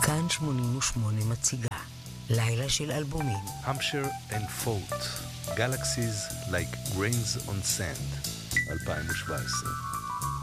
כאן 88 מציגה לילה של אלבומים. Hampshire and Fort, Galaxies like Grains on Sand, 2017.